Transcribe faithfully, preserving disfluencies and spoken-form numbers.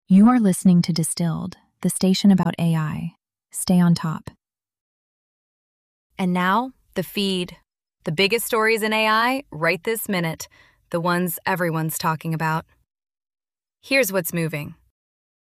You are listening to Distilled, the station about A I. Stay on top. And now, the feed. The biggest stories in A I right this minute. The ones everyone's talking about. Here's what's moving.